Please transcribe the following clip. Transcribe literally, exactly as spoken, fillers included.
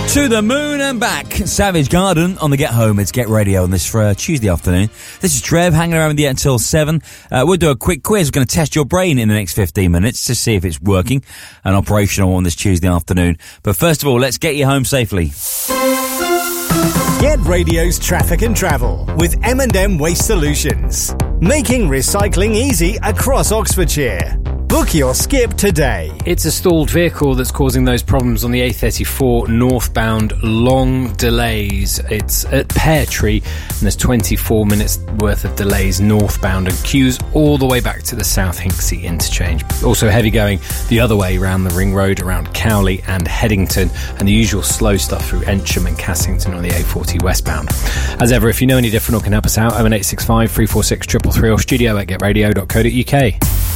To the moon and back. Savage Garden on the Get Home. It's Get Radio on this for uh, Tuesday afternoon. This is Trev hanging around with you until seven. Uh, we'll do a quick quiz. We're going to test your brain in the next fifteen minutes to see if it's working and operational on this Tuesday afternoon. But first of all, let's get you home safely. Get Radio's traffic and travel with M and M Waste Solutions. Making recycling easy across Oxfordshire. Book your skip today. It's a stalled vehicle that's causing those problems on the A thirty-four northbound, long delays. It's at Pear Tree and there's twenty-four minutes worth of delays northbound and queues all the way back to the South Hinksey interchange. Also heavy going the other way around the Ring Road, around Cowley and Headington, and the usual slow stuff through Ensham and Cassington on the A forty westbound. As ever, if you know any different or can help us out, oh one eight six five, three four six, three three three or studio at get radio dot co dot uk.